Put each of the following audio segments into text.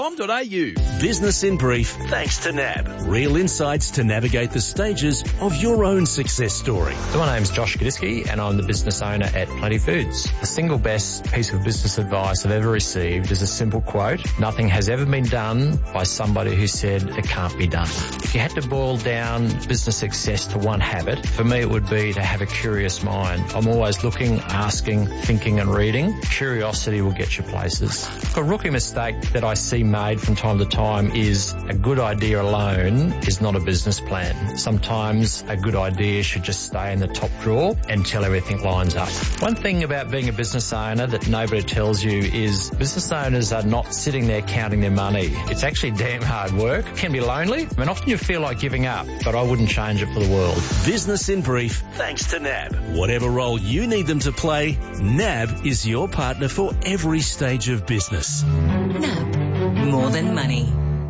nab.com.au. Business in Brief, thanks to NAB. Real insights to navigate the stages of your own success story. So my name's Josh Gadisky and I'm the business owner at Plenty Foods. The single best piece of business advice I've ever received is a simple quote: nothing has ever been done by somebody who said it can't be done. If you had to boil down business success to one habit, for me it would be to have a curious mind. I'm always looking, asking, thinking and reading. Curiosity will get you places. A rookie mistake that I see made from time to time is a good idea alone is not a business plan. Sometimes a good idea should just stay in the top drawer until everything lines up. One thing about being a business owner that nobody tells you is business owners are not sitting there counting their money. It's actually damn hard work. It can be lonely. I mean, often you feel like giving up, but I wouldn't change it for the world. Business in Brief, thanks to NAB. Whatever role you need them to play, NAB is your partner for every stage of business. NAB. More than money.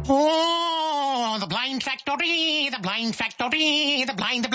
Oh, the blind factory, the blind factory, the blind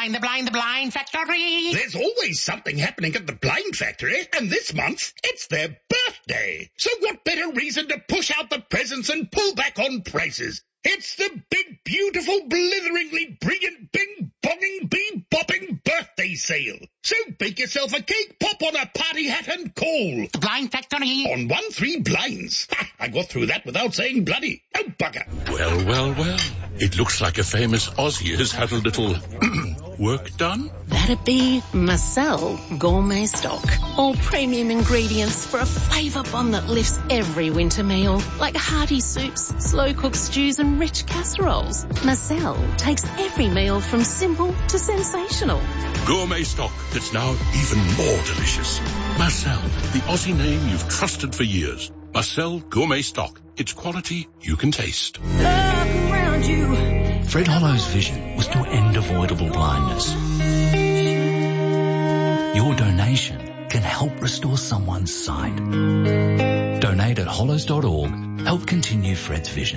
factory. There's always something happening at the blind factory, and this month it's their birthday. So what better reason to push out the presents and pull back on prices? It's the big, beautiful, blitheringly brilliant, bing-bonging, bee-bopping birthday sale. So bake yourself a cake, pop on a party hat and call. The blind factory. On 1-3 blinds. Ha, I got through that without saying bloody. Oh, bugger. Well. It looks like a famous Aussie has had a little work done. That'd be Marcel Gourmet Stock. All premium ingredients for a flavour bomb that lifts every winter meal. Like hearty soups, slow-cooked stews and rich casseroles. Marcel takes every meal from simple to sensational. Gourmet stock that's now even more delicious. Marcel, the Aussie name you've trusted for years. Marcel Gourmet Stock. It's quality you can taste. Look around you. Fred Hollow's vision was to end avoidable blindness. Your donation can help restore someone's sight. Donate at hollows.org. Help continue Fred's vision.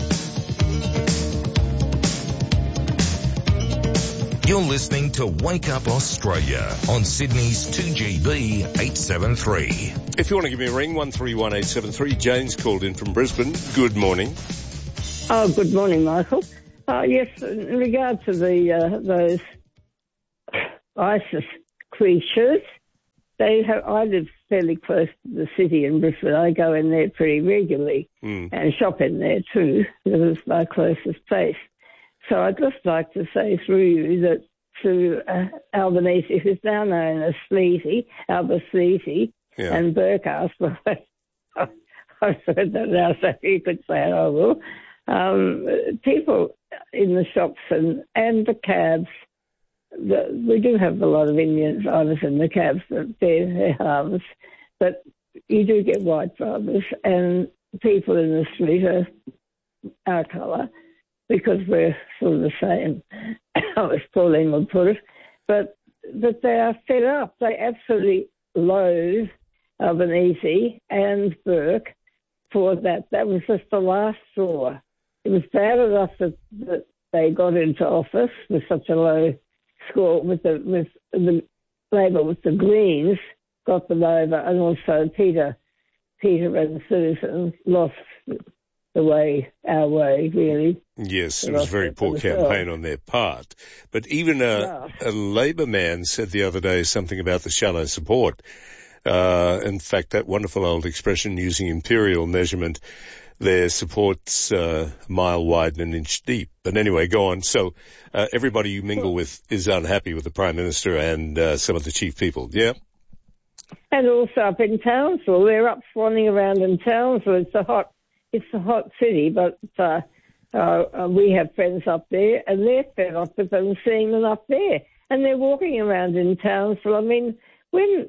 You're listening to Wake Up Australia on Sydney's 2GB 873. If you want to give me a ring, 131873. Jane's called in from Brisbane. Good morning. Oh, good morning, Michael. Yes, in regard to those ISIS creatures, I live fairly close to the city in Brisbane. I go in there pretty regularly and shop in there too, because it's my closest place. So I'd just like to say through you that to Albanese, who's now known as Sleazy, Albert Sleazy, and Burkhouse, I've heard that now, so you could say it, I will. People in the shops and the cabs, we do have a lot of Indian drivers in the cabs that bear their arms, but you do get white drivers, and people in the street are our colour, because we're sort of the same, as Pauline would put it. But they are fed up. They absolutely loathe Albanese and Burke for that. That was just the last straw. It was bad enough that they got into office with such a low score with the Labor, with the Greens, got them over, and also Peter and Susan lost our way, really. Yes, it was a very poor campaign on their part. But even a Labor man said the other day something about the shallow support. In fact, that wonderful old expression using imperial measurement, their support's a mile wide and an inch deep. But anyway, go on. So everybody you mingle with is unhappy with the Prime Minister and some of the chief people, yeah? And also up in Townsville. They're up swanning around in Townsville. It's a hot city, but we have friends up there, and they're fed up with them seeing them up there. And they're walking around in Townsville. I mean, when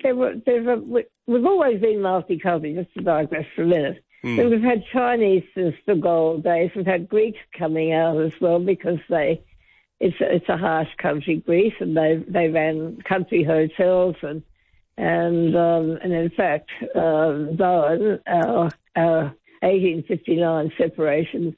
we've always been multicultural, just to digress for a minute. And we've had Chinese since the gold days. We've had Greeks coming out as well because it's a harsh country, Greece, and they ran country hotels and in fact, Bowen, our 1859 separation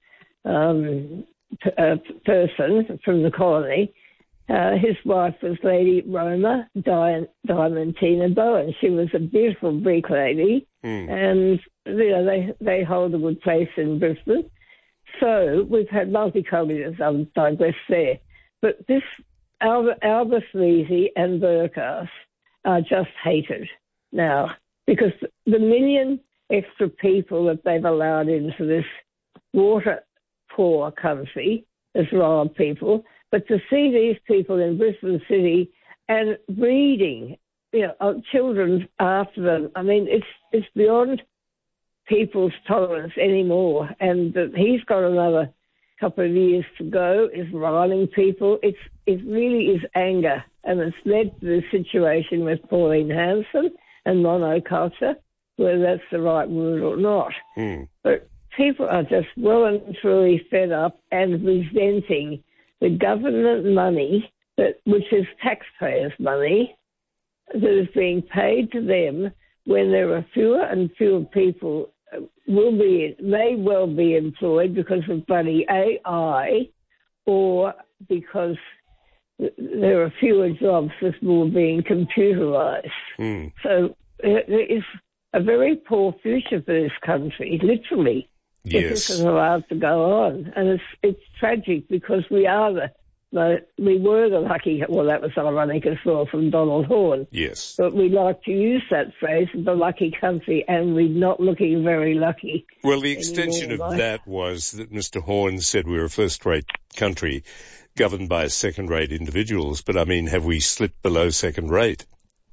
person from the colony, his wife was Lady Roma Diamantina Bowen. She was a beautiful Greek lady, and they hold a good place in Brisbane. So we've had multiculturalism, digress there. But this Albert Leasy and Burkas are just hated now because the million extra people that they've allowed into this water-poor country as rural people, but to see these people in Brisbane City and breeding, children after them, I mean, it's beyond people's tolerance anymore. And he's got another couple of years to go, is riling people. It really is anger, and it's led to the situation with Pauline Hanson and monoculture, whether that's the right word or not. But people are just well and truly fed up and resenting the government money, which is taxpayers' money, that is being paid to them when there are fewer and fewer people may well be employed because of bloody AI, or because there are fewer jobs with more being computerised. So there is a very poor future for this country, literally. Yes. If this is allowed to go on. And it's tragic because we were the lucky, well, that was ironic as well from Donald Horne. Yes. But we like to use that phrase, the lucky country, and we're not looking very lucky. Well, the extension of that was that Mr. Horne said we were a first-rate country governed by second-rate individuals. But, I mean, have we slipped below second-rate?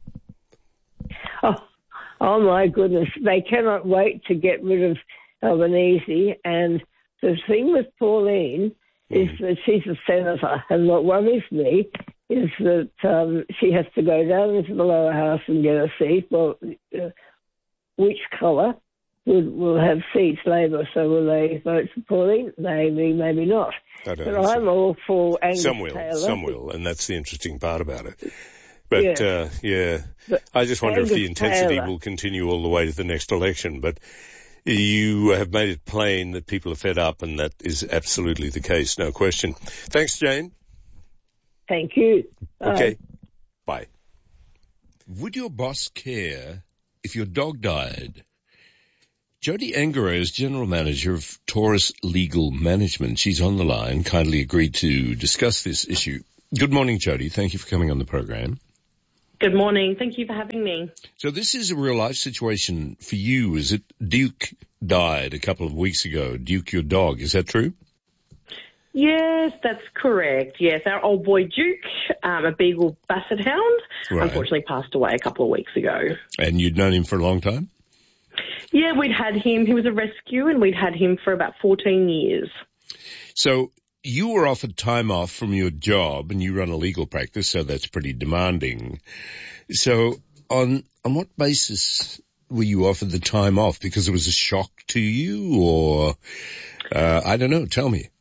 Oh, my goodness. They cannot wait to get rid of Albanese. And the thing with Pauline is that she's a senator, and what worries me is that she has to go down into the lower house and get a seat. Well, which colour will have seats? Labor, so will they vote for Pauline? Maybe, maybe not. But I'm all for Angus Taylor. Some will, and that's the interesting part about it. But, But I just wonder if the intensity will continue all the way to the next election. But you have made it plain that people are fed up, and that is absolutely the case, no question. Thanks, Jane. Thank you. Okay. Bye. Would your boss care if your dog died? Jody Angaro is General Manager of Taurus Legal Management. She's on the line, kindly agreed to discuss this issue. Good morning, Jody. Thank you for coming on the program. Good morning. Thank you for having me. So this is a real-life situation for you, is it? Duke died a couple of weeks ago. Duke, your dog. Is that true? Yes, that's correct. Yes, our old boy Duke, a Beagle Basset Hound, unfortunately passed away a couple of weeks ago. And you'd known him for a long time? Yeah, we'd had him. He was a rescue, and we'd had him for about 14 years. So you were offered time off from your job, and you run a legal practice, so that's pretty demanding. So on what basis were you offered the time off? Because it was a shock to you, or I don't know. Tell me.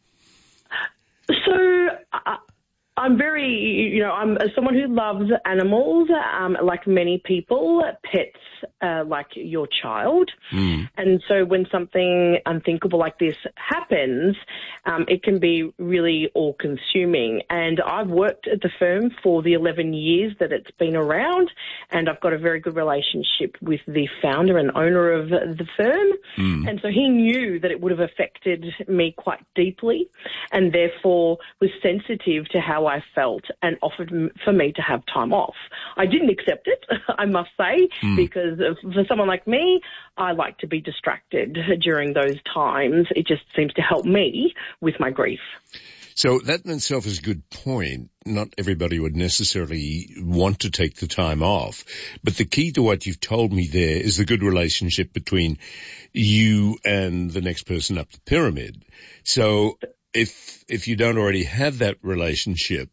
So I'm very, I'm someone who loves animals, like many people, pets like your child. And so when something unthinkable like this happens, it can be really all-consuming. And I've worked at the firm for the 11 years that it's been around, and I've got a very good relationship with the founder and owner of the firm. And so he knew that it would have affected me quite deeply, and therefore was sensitive to how I felt and offered for me to have time off. I didn't accept it, I must say, because for someone like me, I like to be distracted during those times. It just seems to help me with my grief. So that in itself is a good point. Not everybody would necessarily want to take the time off. But the key to what you've told me there is the good relationship between you and the next person up the pyramid. So if you don't already have that relationship,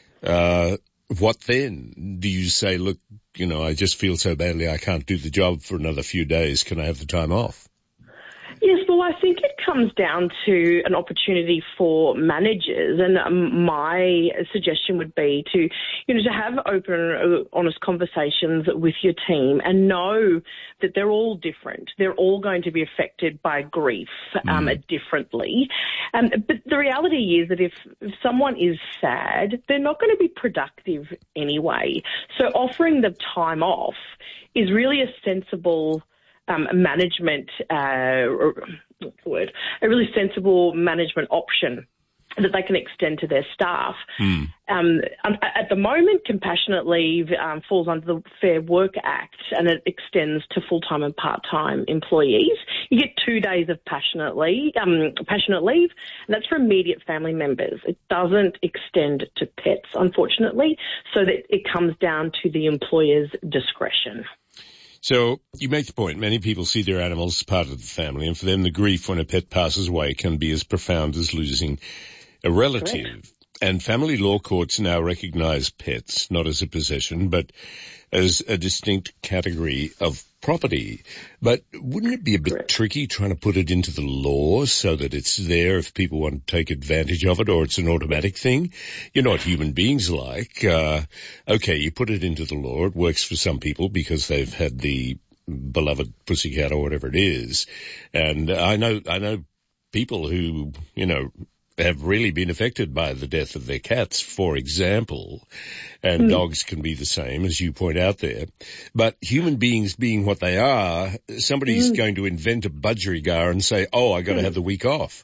what then? Do you say, look, I just feel so badly I can't do the job for another few days. Can I have the time off? Yes, well, I think it comes down to an opportunity for managers, and my suggestion would be to have open, honest conversations with your team and know that they're all different. They're all going to be affected by grief differently. But the reality is that if someone is sad, they're not going to be productive anyway. So offering them time off is really a sensible management, what's the word? A really sensible management option that they can extend to their staff. At the moment, compassionate leave falls under the Fair Work Act, and it extends to full-time and part-time employees. You get 2 days of passionate leave, and that's for immediate family members. It doesn't extend to pets, unfortunately, so that it comes down to the employer's discretion. So you make the point, many people see their animals as part of the family, and for them the grief when a pet passes away can be as profound as losing a relative. Correct. And family law courts now recognize pets not as a possession, but as a distinct category of property. But wouldn't it be a bit tricky trying to put it into the law so that it's there if people want to take advantage of it, or it's an automatic thing? You know what human beings like. Okay, you put it into the law. It works for some people because they've had the beloved pussycat or whatever it is. And I know people who, have really been affected by the death of their cats, for example, and dogs can be the same, as you point out there. But human beings being what they are, somebody's going to invent a budgerigar and say, I got to have the week off.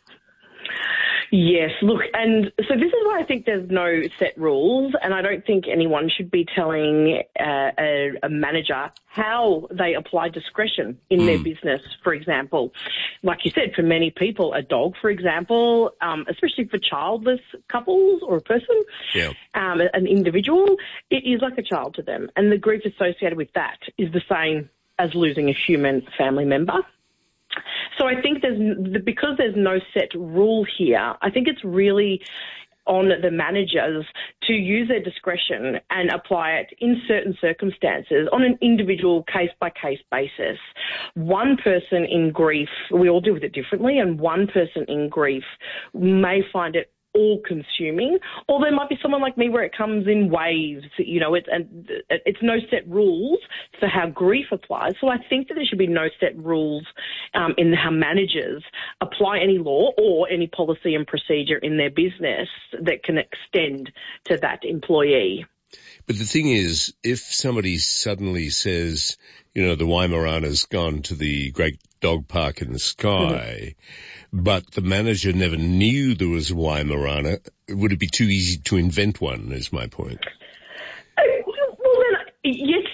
Yes, look, and so this is why I think there's no set rules, and I don't think anyone should be telling a manager how they apply discretion in their business, for example. Like you said, for many people, a dog, for example, especially for childless couples or a person, an individual, it is like a child to them, and the grief associated with that is the same as losing a human family member. So I think because there's no set rule here, I think it's really on the managers to use their discretion and apply it in certain circumstances on an individual case-by-case basis. One person in grief, we all deal with it differently, and one person in grief may find it all-consuming, or there might be someone like me where it comes in waves. It's no set rules for how grief applies. So I think that there should be no set rules in how managers apply any law or any policy and procedure in their business that can extend to that employee. But the thing is, if somebody suddenly says, the Weimaraner's gone to the great dog park in the sky, but the manager never knew there was a Weimaraner, would it be too easy to invent one, is my point? Well, then, yes